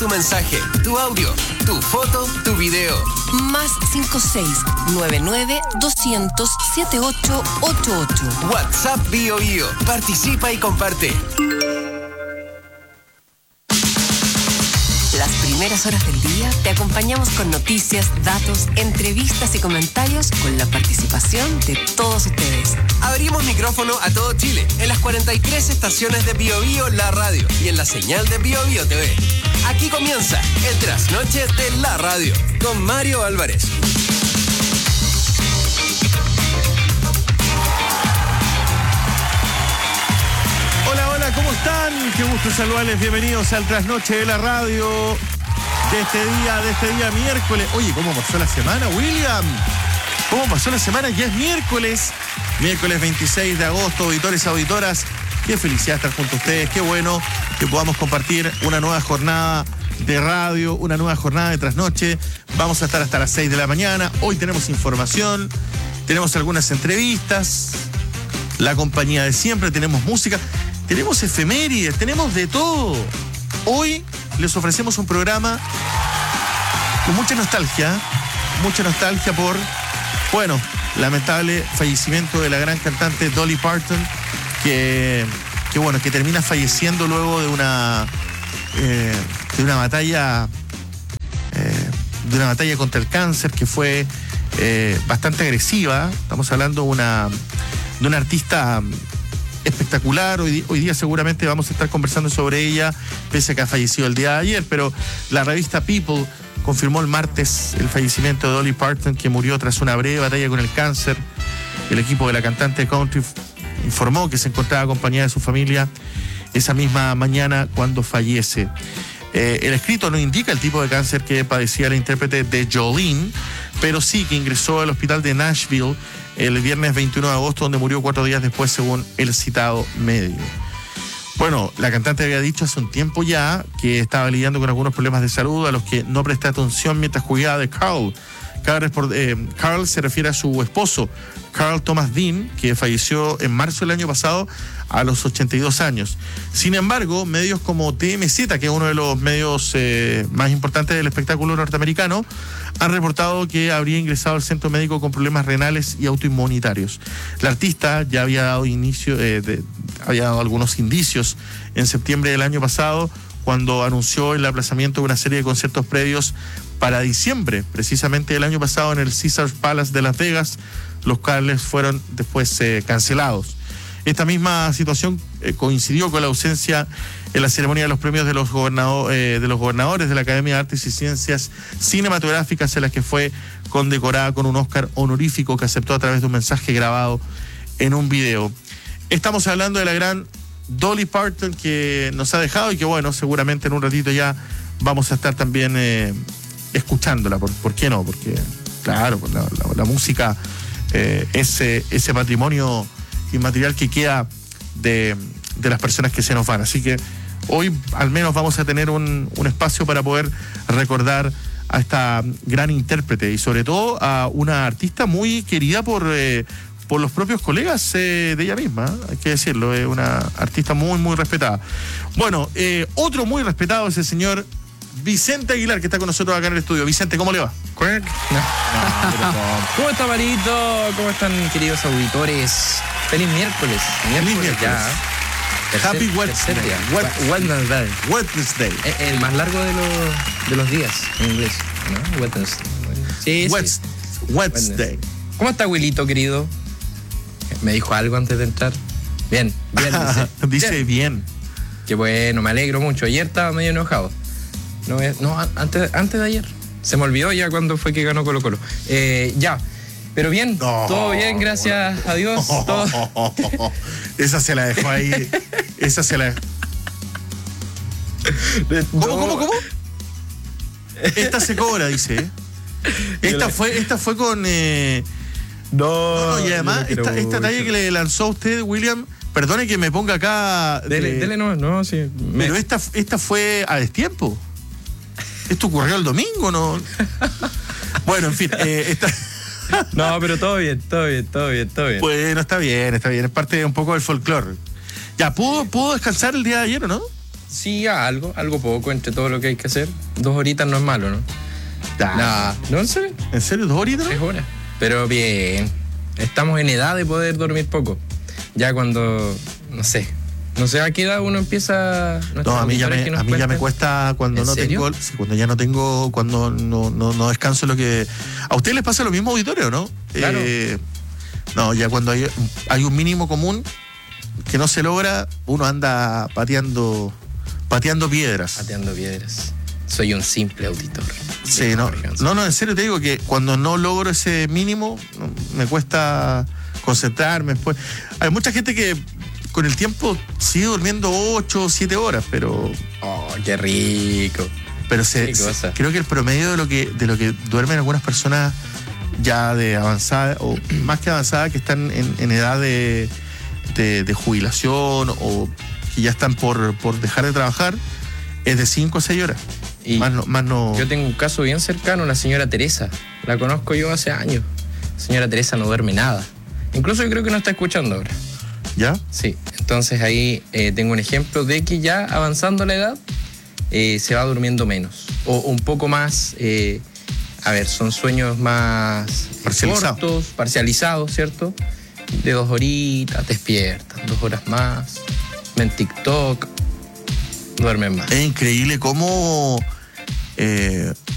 tu mensaje, tu audio, tu foto, tu video. Más 56-99-200-7888. WhatsApp BioBio. Participa y comparte. Las primeras horas del día te acompañamos con noticias, datos, entrevistas y comentarios con la participación de todos ustedes. Abrimos micrófono a todo Chile en las 43 estaciones de BioBio La Radio y en la señal de BioBio TV. Aquí comienza el trasnoche de la radio con Mario Álvarez. ¿Cómo están? Qué gusto saludarles. Bienvenidos al trasnoche de la radio de este día miércoles. Oye, ¿cómo pasó la semana, William? ¿Cómo pasó la semana? Ya es miércoles 26 de agosto, auditores, auditoras. Qué felicidad estar junto a ustedes. Qué bueno que podamos compartir una nueva jornada de radio, una nueva jornada de trasnoche. Vamos a estar hasta las 6 de la mañana. Hoy tenemos información, tenemos algunas entrevistas, la compañía de siempre, tenemos música. Tenemos efemérides, tenemos de todo. Hoy les ofrecemos un programa con mucha nostalgia por, bueno, lamentable fallecimiento de la gran cantante Dolly Parton, que termina falleciendo luego de una batalla contra el cáncer que fue bastante agresiva. Estamos hablando de una artista espectacular. Hoy día seguramente vamos a estar conversando sobre ella, pese a que ha fallecido el día de ayer, pero la revista People confirmó el martes el fallecimiento de Dolly Parton, que murió tras una breve batalla con el cáncer. El equipo de la cantante country informó que se encontraba acompañada de su familia esa misma mañana cuando fallece. El escrito no indica el tipo de cáncer que padecía la intérprete de Jolene, pero sí que ingresó al hospital de Nashville el viernes 21 de agosto, donde murió 4 días después, según el citado medio. Bueno, la cantante había dicho hace un tiempo ya que estaba lidiando con algunos problemas de salud a los que no presté atención mientras cuidaba de Carl. Carl se refiere a su esposo, Carl Thomas Dean, que falleció en marzo del año pasado a los 82 años. Sin embargo, medios como TMZ, que es uno de los medios más importantes del espectáculo norteamericano, han reportado que habría ingresado al centro médico con problemas renales y autoinmunitarios. La artista ya había dado algunos indicios en septiembre del año pasado, cuando anunció el aplazamiento de una serie de conciertos previos para diciembre, precisamente el año pasado, en el Caesars Palace de Las Vegas, los cuales fueron después cancelados. Esta misma situación coincidió con la ausencia en la ceremonia de los premios de los gobernadores de la Academia de Artes y Ciencias Cinematográficas, en la que fue condecorada con un Oscar honorífico que aceptó a través de un mensaje grabado en un video. Estamos hablando de la gran Dolly Parton, que nos ha dejado y que, bueno, seguramente en un ratito ya vamos a estar también escuchándola. ¿Por qué no? Porque, claro, la música, ese patrimonio inmaterial que queda de las personas que se nos van. Así que hoy al menos vamos a tener un espacio para poder recordar a esta gran intérprete y sobre todo a una artista muy querida por los propios colegas de ella misma, hay que decirlo, es una artista muy, muy respetada. Bueno, otro muy respetado es el señor Vicente Aguilar, que está con nosotros acá en el estudio. Vicente, ¿cómo le va? ¿Cómo está, Marito? ¿Cómo están, queridos auditores? Feliz miércoles. Miércoles. Ya. Happy Wednesday. Wednesday. El más largo de los días en inglés, ¿no? Wednesday. Sí. Wednesday. ¿Cómo está, Wilito, querido? Me dijo algo antes de entrar. Bien, dice bien. Qué bueno, me alegro mucho. Ayer estaba medio enojado. Antes de ayer. Se me olvidó ya cuando fue que ganó Colo-Colo. Ya. Pero bien, todo bien, gracias a Dios. Todo. Esa se la dejó ahí. ¿Cómo? Esta se cobra, dice. Esta fue con... No, y además, esta talla que le lanzó a usted, William, perdone que me ponga acá... Dele no, sí. Pero esta fue a destiempo. Esto ocurrió el domingo, ¿no? Bueno, en fin, No, pero todo bien. Bueno, está bien. Es parte de un poco del folclore. Ya, ¿pudo descansar el día de ayer o no? Sí, algo poco entre todo lo que hay que hacer. 2 horitas no es malo, ¿no? Nada. ¿No, en serio? ¿En serio? 2 horitas? 3 horas. Pero bien, estamos en edad de poder dormir poco. Ya cuando, no sé a qué edad uno empieza. No, a mí ya me cuesta cuando no tengo, cuando ya no tengo, cuando no descanso lo que. ¿A ustedes les pasa lo mismo, auditorio, no? Claro. No, ya cuando hay un mínimo común que no se logra, uno anda pateando piedras. Pateando piedras. Soy un simple auditor. Sí, no, en serio te digo que cuando no logro ese mínimo, me cuesta concentrarme. Después. Hay mucha gente que con el tiempo sigue durmiendo 8 o 7 horas, pero... ¡Oh, qué rico! Pero creo que el promedio de lo que duermen algunas personas ya de avanzada, o más que avanzada, que están en edad de jubilación o que ya están por dejar de trabajar, es de 5 a 6 horas. Y más no. Yo tengo un caso bien cercano, la señora Teresa. La conozco yo hace años. La señora Teresa no duerme nada. Incluso yo creo que no está escuchando ahora. ¿Ya? Sí. Entonces ahí tengo un ejemplo de que ya avanzando la edad se va durmiendo menos. O un poco más, son sueños más cortos, parcializados, ¿cierto? De 2 horitas, despiertan, 2 horas más, ven TikTok, duermen más. Es increíble cómo